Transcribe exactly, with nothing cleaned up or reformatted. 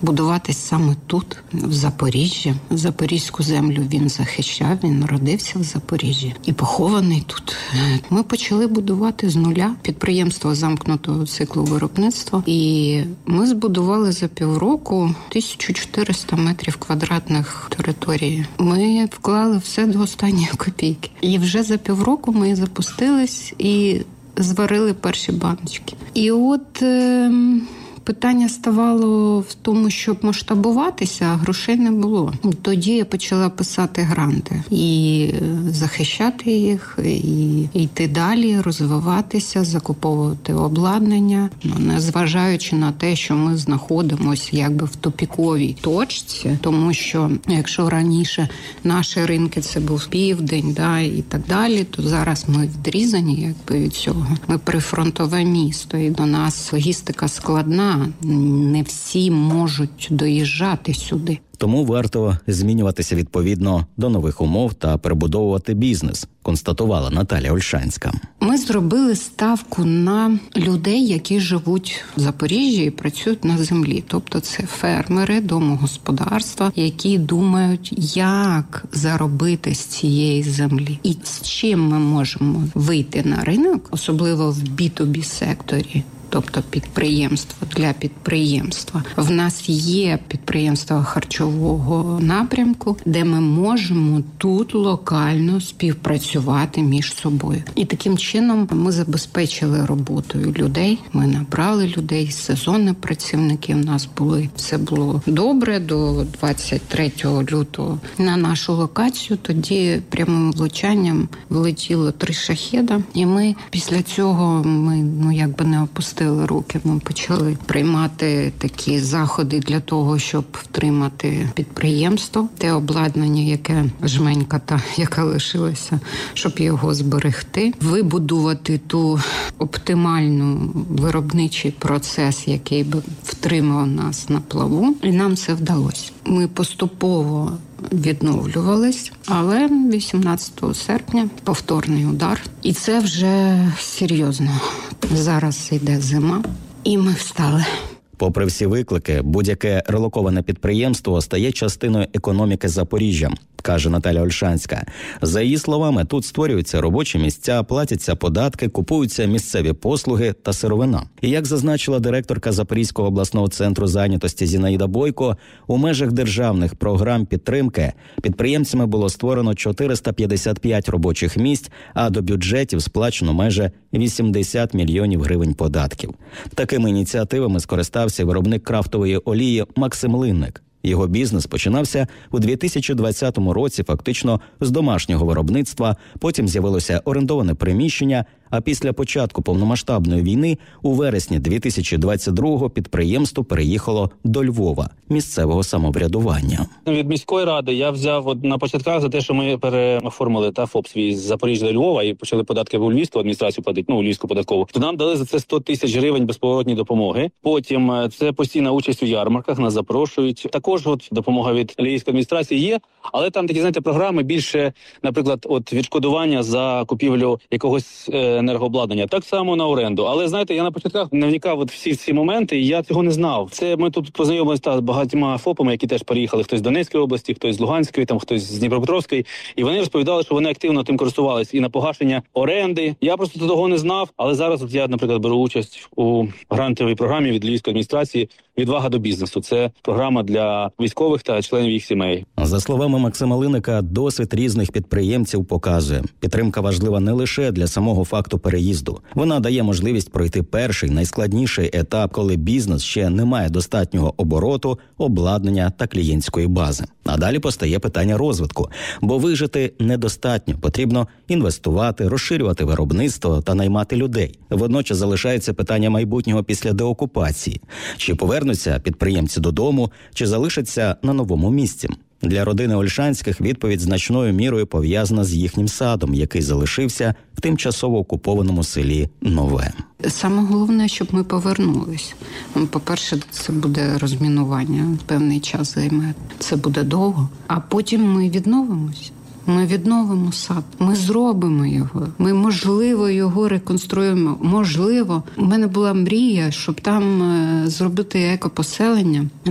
будуватись саме тут, в Запоріжжі. Запорізьку землю він захищав, він народився в Запоріжжі і похований тут. Ми почали будувати з нуля підприємство замкнутого циклу виробництва, і ми збудували за півроку тисячу чотириста метрів квадратних території. Ми вклали все до останньої копійки. І вже за півроку ми запустились і зварили перші баночки. І от е, питання ставало в тому, щоб масштабуватися, а грошей не було. Тоді я почала писати гранти і захищати їх, і йти далі, розвиватися, закуповувати обладнання, ну, незважаючи на те, що ми знаходимося якби в тупіковій точці, тому що якщо раніше наші ринки це був південь, да, і так далі, то зараз ми відрізані якби від цього. Ми прифронтове місто, і до нас логістика складна. Не всі можуть доїжджати сюди. Тому варто змінюватися відповідно до нових умов та перебудовувати бізнес, констатувала Наталя Ольшанська. Ми зробили ставку на людей, які живуть в Запоріжжі і працюють на землі. Тобто це фермери, домогосподарства, які думають, як заробити з цієї землі. І з чим ми можемо вийти на ринок, особливо в бі ту бі секторі. Тобто підприємство для підприємства. В нас є підприємства харчового напрямку, де ми можемо тут локально співпрацювати між собою. І таким чином ми забезпечили роботою людей. Ми набрали людей, сезонні працівники в нас були. Все було добре до двадцять третього лютого. На нашу локацію тоді прямим влучанням влетіло три шахеда. І ми після цього ми ну якби не опустили руки. Ми почали приймати такі заходи для того, щоб втримати підприємство, те обладнання, яке жменька та, яка лишилася, щоб його зберегти, вибудувати ту оптимальну виробничий процес, який би втримав нас на плаву. І нам це вдалося. Ми поступово відновлювались, але вісімнадцятого серпня повторний удар. І це вже серйозно. Зараз йде зима, і ми встали. Попри всі виклики, будь-яке релоковане підприємство стає частиною економіки Запоріжжя, каже Наталя Ольшанська. За її словами, тут створюються робочі місця, платяться податки, купуються місцеві послуги та сировина. І як зазначила директорка Запорізького обласного центру зайнятості Зінаїда Бойко, у межах державних програм підтримки підприємцями було створено чотириста п'ятдесят п'ять робочих місць, а до бюджетів сплачено майже вісімдесят мільйонів гривень податків. Такими ініціативами скористався виробник крафтової олії Максим Линник. Його бізнес починався у дві тисячі двадцятому році фактично з домашнього виробництва, потім з'явилося орендоване приміщення, а після початку повномасштабної війни у вересні дві тисячі двадцять другого підприємство переїхало до Львова, місцевого самоврядування. Від міської ради я взяв от на початках за те, що ми переоформили та ФОП свій з Запоріжжя до Львова і почали податки в Львівську адміністрацію платити, ну, у Львівську податкову. То нам дали за це сто тисяч гривень безповоротної допомоги. Потім це постійна участь у ярмарках, нас запрошують. Також от допомога від Львівської адміністрації є, але там такі, знаєте, програми більше, наприклад, от відшкодування за купівлю якогось енергообладнання, так само на оренду. Але, знаєте, я на початках не вникав от всі ці моменти, і я цього не знав. Це ми тут познайомилися з багатьма ФОПами, які теж переїхали, хтось з Донецької області, хтось з Луганської, там хтось з Дніпропетровської, і вони розповідали, що вони активно тим користувалися і на погашення оренди. Я просто того не знав, але зараз от я, наприклад, беру участь у грантовій програмі від Львівської адміністрації «Відвага до бізнесу». Це програма для військових та членів їх сімей. За словами Максима Линника, досвід різних підприємців показує, підтримка важлива не лише для самого факту переїзду. Вона дає можливість пройти перший, найскладніший етап, коли бізнес ще не має достатнього обороту, обладнання та клієнтської бази. А далі постає питання розвитку, бо вижити недостатньо. Потрібно інвестувати, розширювати виробництво та наймати людей. Водночас залишається питання майбутнього після деокупації. Чи повернуться підприємці додому, чи залишаться на новому місці? Для родини Ольшанських відповідь значною мірою пов'язана з їхнім садом, який залишився в тимчасово окупованому селі Нове. Саме головне, щоб ми повернулись. По-перше, це буде розмінування, певний час займе. Це буде довго, а потім ми відновимось. Ми відновимо сад, ми зробимо його, ми, можливо, його реконструюємо. Можливо, у мене була мрія, щоб там зробити екопоселення